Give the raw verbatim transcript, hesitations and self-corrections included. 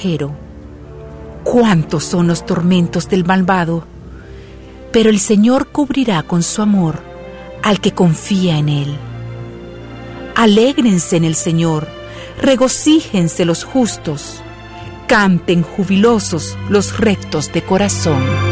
extranjero. Cuántos son los tormentos del malvado, pero el Señor cubrirá con su amor al que confía en Él. Alégrense en el Señor, regocíjense los justos, canten jubilosos los rectos de corazón.